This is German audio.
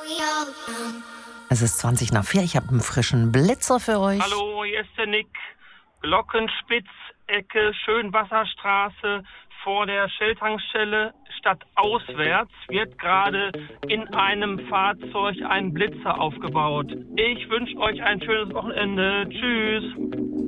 Es ist 20 nach 4. Ich habe einen frischen Blitzer für euch. Hallo, hier ist der Nick. Glockenspitz, Ecke Schönwasserstraße vor der Shell-Tankstelle stadtauswärts wird gerade in einem Fahrzeug ein Blitzer aufgebaut. Ich wünsche euch ein schönes Wochenende. Tschüss.